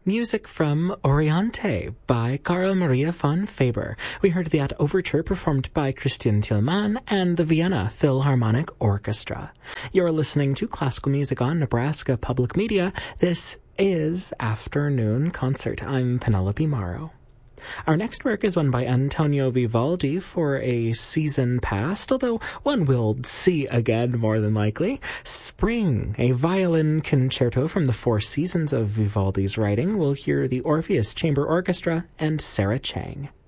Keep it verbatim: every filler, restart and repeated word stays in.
Music from Oriente by Carl Maria von Faber. We heard that overture performed by Christian Thielmann and the Vienna Philharmonic Orchestra. You're listening to classical music on Nebraska Public Media. This is Afternoon Concert. I'm Penelope Morrow. Our next work is one by Antonio Vivaldi for a season past, although one we'll see again more than likely. Spring, a violin concerto from the four seasons of Vivaldi's writing. We'll hear the Orpheus Chamber Orchestra and Sarah Chang.